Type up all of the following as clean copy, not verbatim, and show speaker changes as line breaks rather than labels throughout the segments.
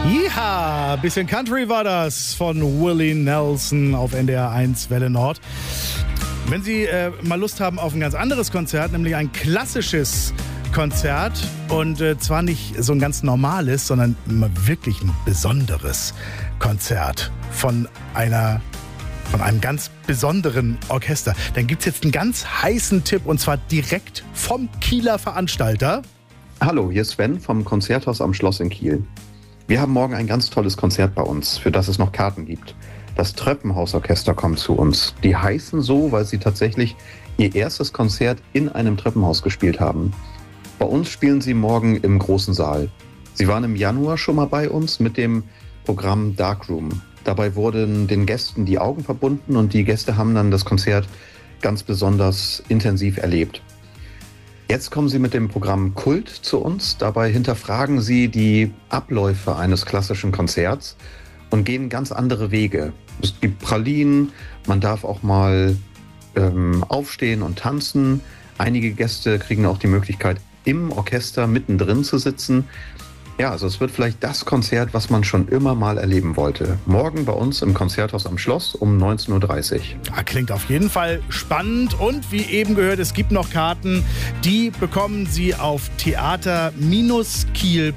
Ja, bisschen Country war das von Willie Nelson auf NDR 1 Welle Nord. Wenn Sie mal Lust haben auf ein ganz anderes Konzert, nämlich ein klassisches Konzert und zwar nicht so ein ganz normales, sondern wirklich ein besonderes Konzert von einem ganz besonderen Orchester, dann gibt es jetzt einen ganz heißen Tipp und zwar direkt vom Kieler Veranstalter.
Hallo, hier ist Sven vom Konzerthaus am Schloss in Kiel. Wir haben morgen ein ganz tolles Konzert bei uns, für das es noch Karten gibt. Das Treppenhausorchester kommt zu uns. Die heißen so, weil sie tatsächlich ihr erstes Konzert in einem Treppenhaus gespielt haben. Bei uns spielen sie morgen im großen Saal. Sie waren im Januar schon mal bei uns mit dem Programm Darkroom. Dabei wurden den Gästen die Augen verbunden und die Gäste haben dann das Konzert ganz besonders intensiv erlebt. Jetzt kommen sie mit dem Programm Kult zu uns. Dabei hinterfragen sie die Abläufe eines klassischen Konzerts und gehen ganz andere Wege. Es gibt Pralinen, man darf auch mal aufstehen und tanzen. Einige Gäste kriegen auch die Möglichkeit, im Orchester mittendrin zu sitzen. Ja, also es wird vielleicht das Konzert, was man schon immer mal erleben wollte. Morgen bei uns im Konzerthaus am Schloss um 19.30 Uhr.
Ja, klingt auf jeden Fall spannend und wie eben gehört, es gibt noch Karten. Die bekommen Sie auf theater-kiel.de.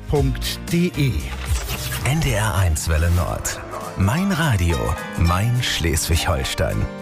NDR 1 Welle Nord. Mein Radio, mein Schleswig-Holstein.